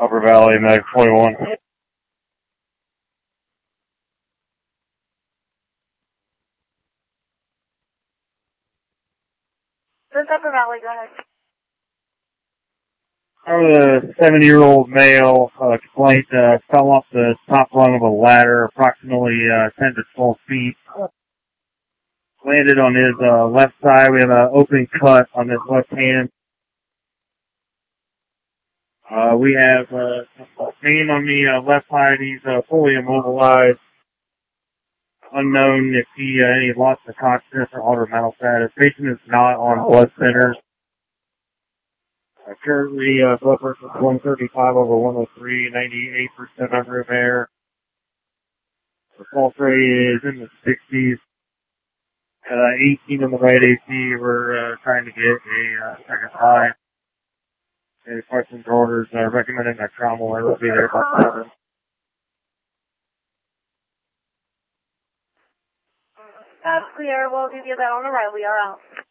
Upper Valley, Mag 21. This Upper Valley, go ahead. I was a 70-year-old male, complaint, fell off the top rung of a ladder, approximately 10 to 12 feet. Landed on his left side. We have an open cut on his left hand. We have a pain on the left side. He's fully immobilized. Unknown if he lost the consciousness or altered mental status. Patient is not on blood thinners. Currently, blood pressure is 135 over 103, 98% under room air. The pulse rate is in the 60s. 18 on the right AC. We're trying to get a second line. Any questions or orders, recommending a trauma alert will be there about 7. That's clear. We'll give you that on the right. We are out.